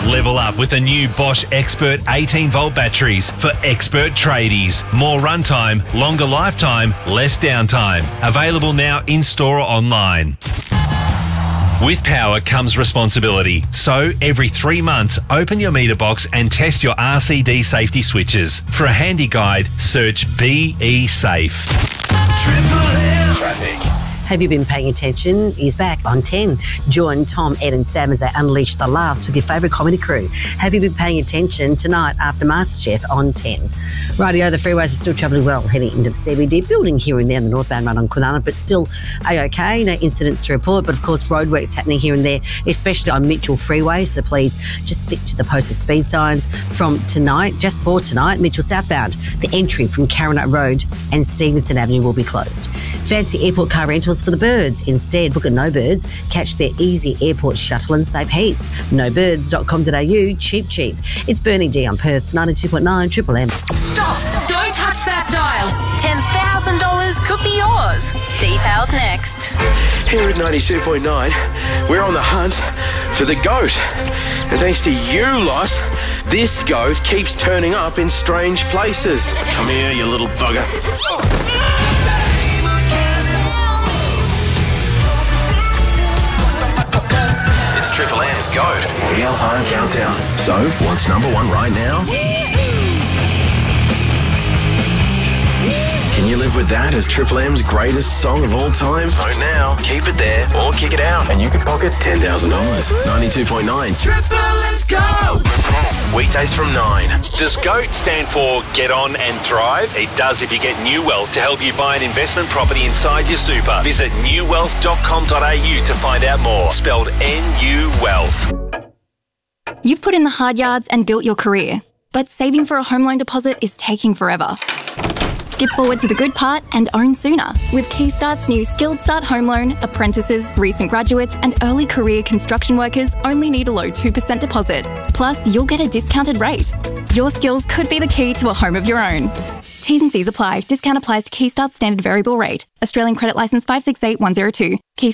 Level up with the new Bosch Expert 18-volt batteries for expert tradies. More runtime, longer lifetime, less downtime. Available now in-store or online. With power comes responsibility. So every 3 months, open your meter box and test your RCD safety switches. For a handy guide, search BE Safe. Traffic. Have you been paying attention? He's back on 10. Join Tom, Ed and Sam as they unleash the laughs with your favourite comedy crew. Have you been paying attention tonight after MasterChef on 10? Rightio, the freeways are still travelling well heading into the CBD, building here and there on the northbound run on Kwinana, but still A-OK. No incidents to report, but of course roadworks happening here and there, especially on Mitchell Freeway, so please just stick to the posted speed signs from tonight. Just for tonight, Mitchell southbound, the entry from Carronut Road and Stevenson Avenue will be closed. Fancy airport car rentals for the birds. Instead, book at No Birds. Catch their easy airport shuttle and save heaps. Nobirds.com.au. Cheap. It's Bernie D on Perth's 92.9 Triple M. Stop! Don't touch that dial. $10,000 could be yours. Details next. Here at 92.9, we're on the hunt for the goat. And thanks to you lot, this goat keeps turning up in strange places. Come here, you little bugger. It's Triple M's GOAT Real-Time Countdown. So, what's number one right now? Can you live with that as Triple M's greatest song of all time? Vote now. Keep it there or kick it out. And you can pocket $10,000. 92.9 Triple M's GOAT. Weekdays from 9. Does GOAT stand for Get On and Thrive? It does if you get New Wealth to help you buy an investment property inside your super. Visit newwealth.com.au to find out more. Spelled N-U Wealth. You've put in the hard yards and built your career, but saving for a home loan deposit is taking forever. Skip forward to the good part and own sooner with Keystart's new Skilled Start Home Loan. Apprentices, recent graduates and early career construction workers only need a low 2% deposit. Plus, you'll get a discounted rate. Your skills could be the key to a home of your own. T's and C's apply. Discount applies to Keystart standard variable rate. Australian credit licence 568102. Keystart